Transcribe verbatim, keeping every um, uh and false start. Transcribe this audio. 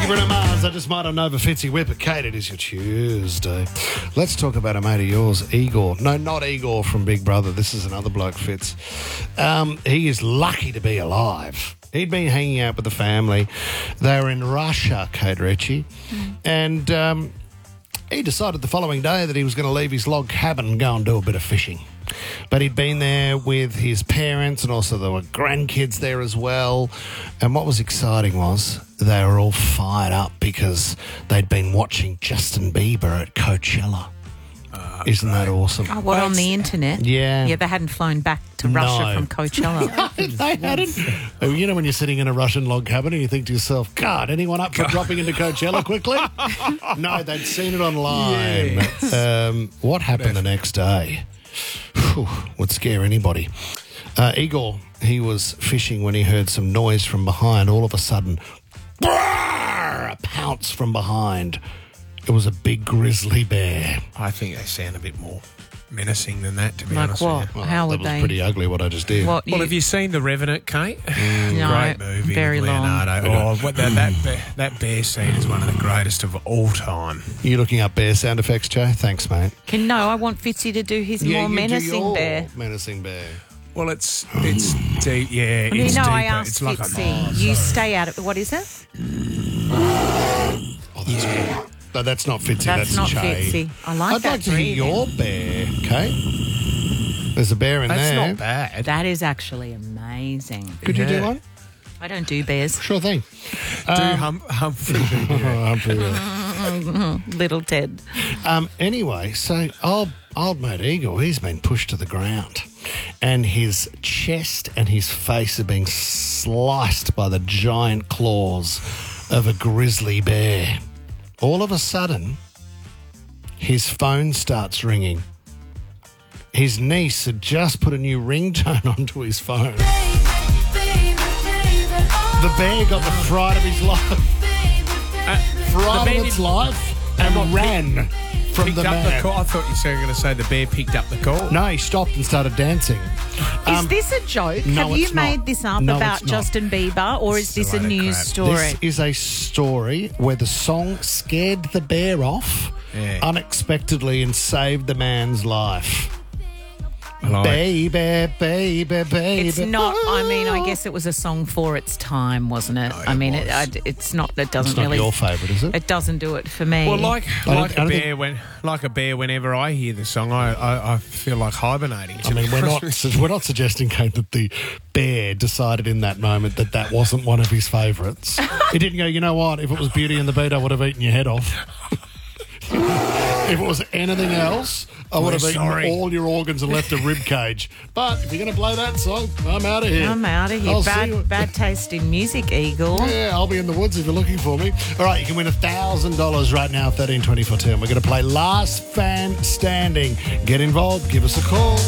Bruno Mars, I just might have known Fitzy Whip at Kate. It is your Tuesday. Let's talk about a mate of yours, Igor. No, not Igor from Big Brother. This is another bloke, Fitz. Um, he is lucky to be alive. He'd been hanging out with the family. They were in Russia, Kate Ritchie. Mm. And um, he decided the following day that he was going to leave his log cabin and go and do a bit of fishing. But he'd been there with his parents, and also there were grandkids there as well. And what was exciting was they were all fired up because they'd been watching Justin Bieber at Coachella. Uh, Isn't great. that awesome? Oh, what, on the internet? Yeah. Yeah, they hadn't flown back to Russia no. from Coachella. They hadn't. You know when you're sitting in a Russian log cabin and you think to yourself, God, anyone up for God. dropping into Coachella quickly? No, they'd seen it online. Yes. Um, what happened the next day? Whew, would scare anybody. Uh, Igor, he was fishing when he heard some noise from behind. All of a sudden, a pounce from behind. It was a big grizzly bear. I think they sound a bit more menacing than that, to be like honest what? with you. Well, How that would was they? pretty ugly what I just did. What, well, you... have you seen The Revenant, Kate? Mm, no, great movie very with Leonardo. long. Oh, what, that, that, bear, that bear scene is one of the greatest of all time. Are you looking up bear sound effects, Joe? Thanks, mate. Can, no, I want Fitzy to do his Yeah, more you do menacing your bear. Menacing bear. Well, it's it's deep, yeah, You it's know, deeper. I asked it's like Fitzy, a, oh, you sorry. stay out of... What is it? Oh, that's yeah. good. No, that's not Fitzy, That's, that's not Che. Fitzy. I like I'd that like to hear breathing. your bear, Kate. There's a bear in That's there. not bad. That is actually amazing. Could you do Yeah. one? I don't do bears. Sure thing. Do Um, hum, Humphrey. oh, Humphrey, yeah. Little Ted. Um, anyway, so old, old mate Eagle, he's been pushed to the ground. And his chest and his face are being sliced by the giant claws of a grizzly bear. All of a sudden, his phone starts ringing. His niece had just put a new ringtone onto his phone. The bear got the fright of his life. Uh, Fright the bear of its did- life and what, ran from picked the up man. the call. I thought you were going to say the bear picked up the call. No, he stopped and started dancing. Is Um, this a joke? no, Have you it's made not. this up No, about it's not. Justin Bieber, or is It's a this a load of news crap. story? This is a story where the song scared the bear off Yeah. unexpectedly and saved the man's life. Like, Baby, baby, baby. It's not. I mean, I guess it was a song for its time, wasn't it? No, I it mean, it, was. I, it's not. It doesn't It's not really. your favourite, is it? It doesn't do it for me. well, like I don't- like I a don't bear think- when like a bear. Whenever I hear the song, I I, I feel like hibernating. I mean, we're not we're not suggesting, Kate, that the bear decided in that moment that that wasn't one of his favourites. He didn't go, you know what, if it was Beauty and the Beat, I would have eaten your head off. If it was anything else, I would have We're eaten sorry. all your organs and left a rib cage. But if you're going to play that song, I'm out of here. I'm out of here. I'll see you- Bad, bad taste in music, Eagle. Yeah, I'll be in the woods if you're looking for me. All right, you can win one thousand dollars right now, thirteen twenty-four ten. We're going to play Last Fan Standing. Get involved. Give us a call.